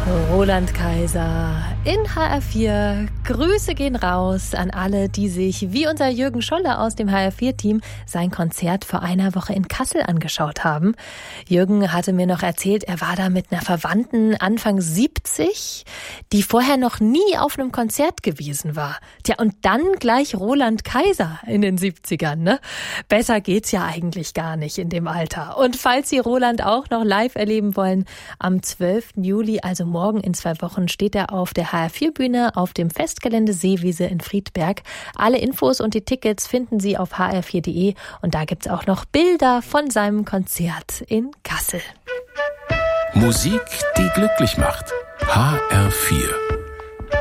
Roland Kaiser in HR4. Grüße gehen raus an alle, die sich, wie unser Jürgen Scholle aus dem HR4-Team, sein Konzert vor einer Woche in Kassel angeschaut haben. Jürgen hatte mir noch erzählt, er war da mit einer Verwandten Anfang 70, die vorher noch nie auf einem Konzert gewesen war. Tja, und dann gleich Roland Kaiser in den 70ern, ne? Besser geht's ja eigentlich gar nicht in dem Alter. Und falls Sie Roland auch noch live erleben wollen, am 12. Juli, also morgen in 2 Wochen, steht er auf der HR4-Bühne auf dem Festgelände Seewiese in Friedberg. Alle Infos und die Tickets finden Sie auf hr4.de und da gibt's auch noch Bilder von seinem Konzert in Kassel. Musik, die glücklich macht. HR4